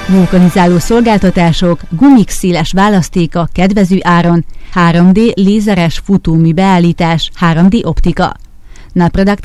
Vulkanizáló szolgáltatások, gumik széles választéka kedvező áron, 3D lézeres futómű beállítás, 3D optika. Napproduct